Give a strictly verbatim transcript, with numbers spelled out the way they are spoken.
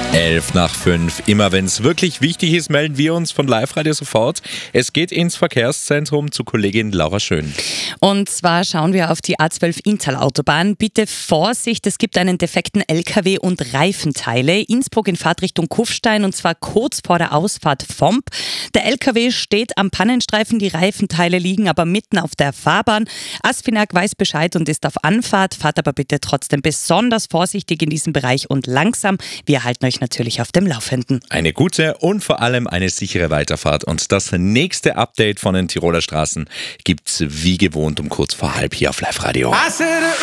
Elf nach fünf. Immer wenn es wirklich wichtig ist, melden wir uns von Live Radio sofort. Es geht ins Verkehrszentrum zu Kollegin Laura Schön. Und zwar schauen wir auf die A zwölf Inntal-Autobahn. Bitte Vorsicht, es gibt einen defekten L K W und Reifenteile. Innsbruck in Fahrtrichtung Kufstein und zwar kurz vor der Ausfahrt Vomp. Der L K W steht am Pannenstreifen, die Reifenteile liegen aber mitten auf der Fahrbahn. Asfinag weiß Bescheid und ist auf Anfahrt. Fahrt aber bitte trotzdem besonders vorsichtig in diesem Bereich und langsam. Wir halten euch natürlich auf dem Laufenden. Eine gute und vor allem eine sichere Weiterfahrt. Und das nächste Update von den Tiroler Straßen gibt's wie gewohnt um kurz vor halb hier auf Live Radio.